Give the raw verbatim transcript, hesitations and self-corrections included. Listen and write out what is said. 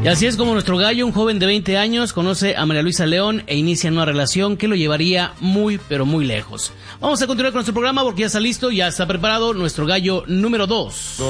Y así es como nuestro gallo, un joven de veinte años, conoce a María Luisa León e inicia una relación que lo llevaría muy, pero muy lejos. Vamos a continuar con nuestro programa porque ya está listo, ya está preparado nuestro gallo número dos.